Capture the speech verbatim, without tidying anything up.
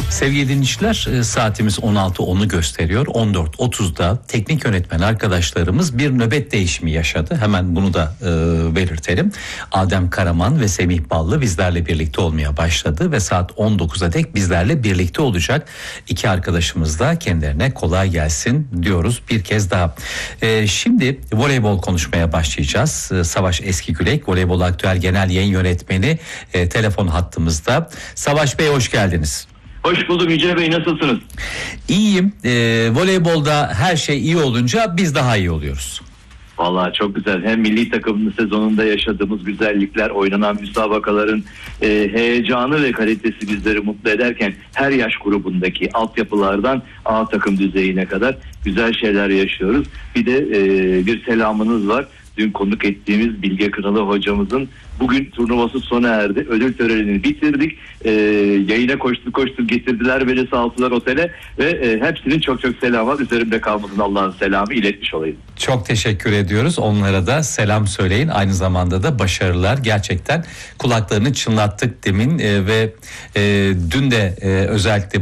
Sevgili dinleyiciler, saatimiz on altı onu gösteriyor. on dört otuzda teknik yönetmen arkadaşlarımız bir nöbet değişimi yaşadı. Hemen bunu da e, belirtelim. Adem Karaman ve Semih Ballı bizlerle birlikte olmaya başladı ve saat on dokuza dek bizlerle birlikte olacak. İki arkadaşımız da kendilerine kolay gelsin diyoruz bir kez daha. E, şimdi voleybol konuşmaya başlayacağız. E, Savaş Eskigülek, Voleybol Aktüel Genel Yayın Yönetmeni e, telefon hattımızda. Savaş Bey, hoş geldiniz. Hoş bulduk Yüce Bey, nasılsınız? İyiyim. E, voleybolda her şey iyi olunca biz daha iyi oluyoruz. Vallahi çok güzel. Hem milli takımın sezonunda yaşadığımız güzellikler, oynanan müsabakaların e, heyecanı ve kalitesi bizleri mutlu ederken her yaş grubundaki altyapılardan A takım düzeyine kadar güzel şeyler yaşıyoruz. Bir de e, bir selamınız var. Dün konuk ettiğimiz Bilge Kınalı hocamızın bugün turnuvası sona erdi. Ödül törenini bitirdik. Ee, yayına koştuk koştuk getirdiler beni, sağ olsunlar otele ve e, hepsinin çok çok selamı var. Üzerimde kalmasın, Allah'ın selamı iletmiş olayım. Çok teşekkür ediyoruz. Onlara da selam söyleyin. Aynı zamanda da başarılar. Gerçekten kulaklarını çınlattık demin e, ve e, dün de e, özellikle